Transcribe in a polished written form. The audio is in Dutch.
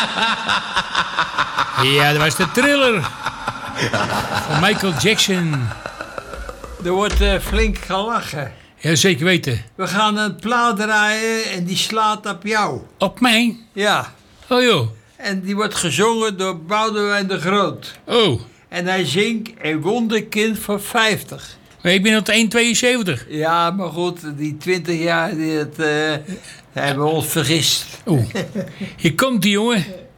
Ja, dat was de Thriller. Van Michael Jackson. Er wordt flink gelachen. Ja, zeker weten. We gaan een plaat draaien en die slaat op jou. Op mij? Ja. Oh joh. En die wordt gezongen door Boudewijn de Groot. Oh. En hij zingt Een wonderkind van 50. Maar ik ben op 1,72. Ja, maar goed, die 20 jaar die hebben ons vergist. Oeh. Hier komt die jongen.